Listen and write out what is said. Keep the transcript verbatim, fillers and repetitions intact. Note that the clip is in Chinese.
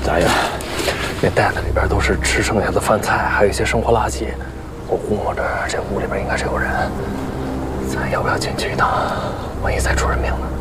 咋样？ 那袋子里边都是吃剩下的饭菜，还有一些生活垃圾。我估摸着这屋里边应该是有人，咱要不要进去一趟？万一再出人命呢？